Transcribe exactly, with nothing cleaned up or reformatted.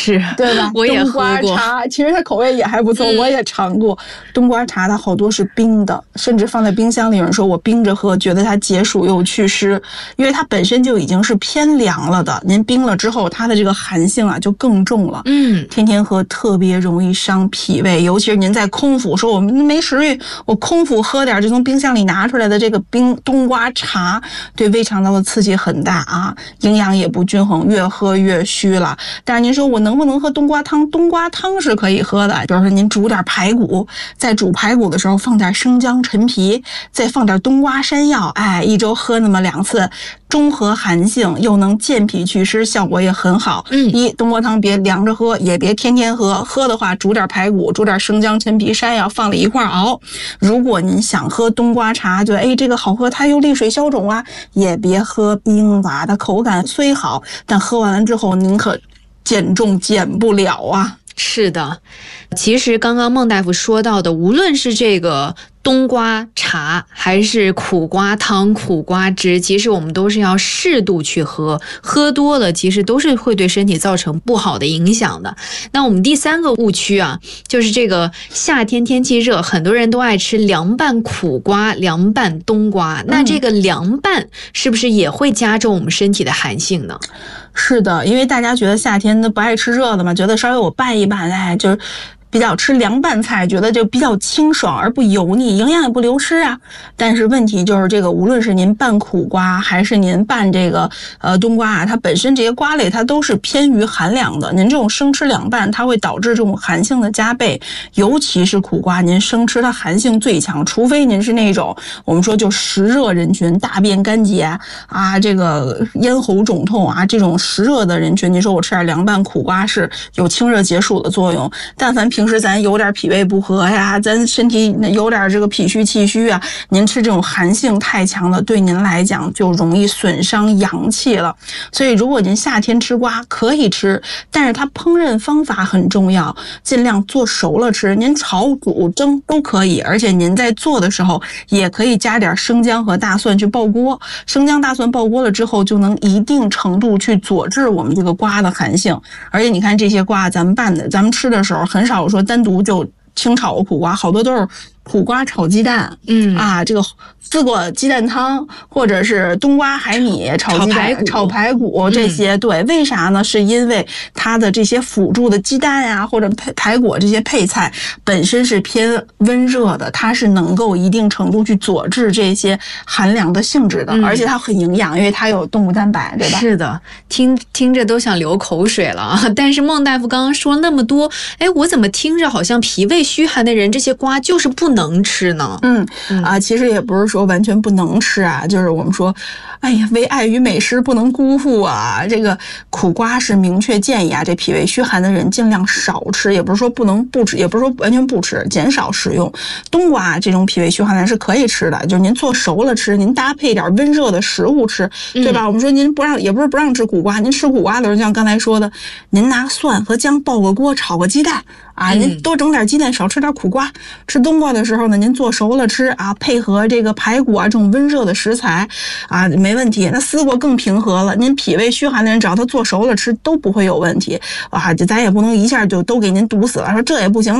是， 对吧？ 我也喝过。 冬瓜茶其实它口味也还不错，嗯、我也尝过。冬瓜茶它好多是冰的，甚至放在冰箱里，有人说我冰着喝，觉得它解暑又祛湿，因为它本身就已经是偏凉了的，您冰了之后，它的这个寒性啊就更重了。 嗯， 天天喝特别容易伤脾胃，尤其是您在空腹说我们没食欲，我空腹喝点就从冰箱里拿出来的这个冰冬瓜茶，对胃肠道的刺激很大啊，营养也不均衡，越喝越虚了。但是您说我能不能喝冬瓜汤？冬瓜汤是可以喝的，比如说您煮点排骨，在煮排骨的时候放点生姜、陈皮，再放点冬瓜、山药，哎，一周喝那么两次，中和寒性，又能健脾祛湿，效果也很好。 嗯， 一冬瓜汤别凉着喝，也别天天喝，喝的话煮点排骨，煮点生姜、陈皮、山药放在一块熬。如果您想喝冬瓜茶，觉得哎这个好喝，它又利水消肿啊，也别喝冰的，它口感虽好，但喝完了之后您可减重减不了啊。 是的，其实刚刚孟大夫说到的，无论是这个冬瓜茶还是苦瓜汤、苦瓜汁，其实我们都是要适度去喝，喝多了其实都是会对身体造成不好的影响的。那我们第三个误区啊，就是这个夏天天气热，很多人都爱吃凉拌苦瓜、凉拌冬瓜，那这个凉拌是不是也会加重我们身体的寒性呢？ 是的，因为大家觉得夏天都不爱吃热的嘛，觉得稍微我拌一拌，哎，就是比较吃凉拌菜，觉得就比较清爽而不油腻，营养也不流失啊。但是问题就是这个，无论是您拌苦瓜还是您拌这个呃冬瓜啊，它本身这些瓜类它都是偏于寒凉的。您这种生吃凉拌，它会导致这种寒性的加倍，尤其是苦瓜，您生吃它寒性最强，除非您是那种我们说就实热人群，大便干结啊，这个咽喉肿痛啊，这种实热的人群，您说我吃点凉拌苦瓜是有清热解暑的作用，但凡平时咱有点脾胃不和呀，咱身体有点这个脾虚气虚啊，您吃这种寒性太强的，对您来讲就容易损伤阳气了。所以如果您夏天吃瓜可以吃，但是它烹饪方法很重要，尽量做熟了吃，您炒煮蒸都可以，而且您在做的时候也可以加点生姜和大蒜去爆锅，生姜大蒜爆锅了之后就能一定程度去佐治我们这个瓜的寒性。而且你看这些瓜咱们拌的咱们吃的时候很少说单独就清炒苦瓜，好多都是苦瓜炒鸡蛋， 嗯啊，这个丝瓜鸡蛋汤，或者是冬瓜海米炒鸡蛋、炒排骨这些、嗯，对，为啥呢？是因为它的这些辅助的鸡蛋呀、啊，或者排排骨这些配菜本身是偏温热的，它是能够一定程度去佐治这些寒凉的性质的，嗯、而且它很营养，因为它有动物蛋白，对吧？ 是的，听听着都想流口水了啊！但是孟大夫刚刚说那么多，哎，我怎么听着好像脾胃虚寒的人这些瓜就是不能能吃呢？ 嗯啊，其实也不是说完全不能吃啊，就是我们说，哎呀，为爱与美食不能辜负啊。这个苦瓜是明确建议啊，这脾胃虚寒的人尽量少吃，也不是说不能不吃，也不是说完全不吃，减少食用。冬瓜这种脾胃虚寒的人是可以吃的，就是您做熟了吃，您搭配点温热的食物吃，对吧？嗯、我们说您不让，也不是不让吃苦瓜，您吃苦瓜的时候，像刚才说的，您拿蒜和姜爆个锅，炒个鸡蛋。啊，您多整点鸡蛋，少吃点苦瓜。吃冬瓜的时候呢，您做熟了吃啊，配合这个排骨啊这种温热的食材啊，没问题。那丝瓜更平和了，您脾胃虚寒的人，只要他做熟了吃都不会有问题啊。咱也不能一下就都给您堵死了，说这也不行。